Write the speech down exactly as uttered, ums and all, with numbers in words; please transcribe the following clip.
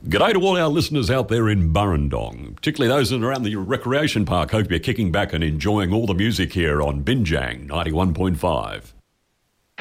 G'day to all our listeners out there in Burrendong, particularly those in around the recreation park. Hope you're kicking back and enjoying all the music here on Binjang ninety-one point five.